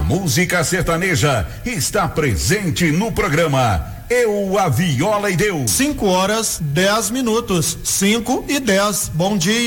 música sertaneja está presente no programa Eu, a Viola e Deus. 5 horas 10 minutos, 5 e 10. Bom dia.